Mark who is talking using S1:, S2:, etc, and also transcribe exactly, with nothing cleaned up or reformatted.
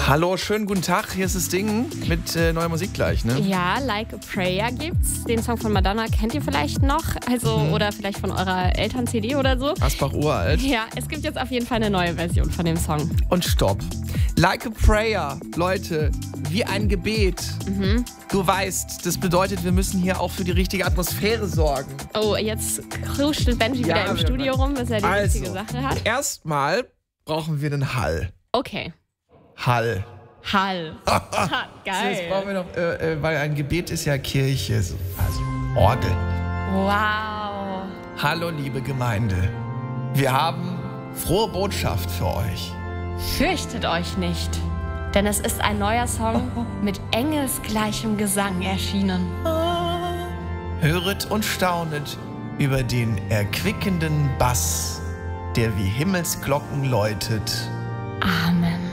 S1: Hallo, schönen guten Tag. Hier ist das Ding mit äh, neuer Musik gleich, ne?
S2: Ja, Like a Prayer gibt's. Den Song von Madonna kennt ihr vielleicht noch. Also, mhm. oder vielleicht von eurer Eltern-C D oder so.
S1: Asbach uralt.
S2: Ja, es gibt jetzt auf jeden Fall eine neue Version von dem Song.
S1: Und stopp. Like a Prayer, Leute, wie ein Gebet.
S2: Mhm.
S1: Du weißt, das bedeutet, wir müssen hier auch für die richtige Atmosphäre sorgen.
S2: Oh, jetzt kruschtelt Benji
S1: Ja,
S2: wieder im
S1: wir-
S2: Studio rum, bis er die
S1: Also,
S2: richtige Sache hat.
S1: Erstmal brauchen wir einen Hall.
S2: Okay.
S1: Hall.
S2: Hall. Ha,
S1: Das brauchen
S2: geil.
S1: wir noch, äh, äh, weil ein Gebet ist ja Kirche, so, also Orgel.
S2: Wow.
S1: Hallo, liebe Gemeinde. Wir haben frohe Botschaft für euch.
S2: Fürchtet euch nicht, denn es ist ein neuer Song mit engelsgleichem Gesang erschienen.
S1: Höret und staunet über den erquickenden Bass, der wie Himmelsglocken läutet.
S2: Amen.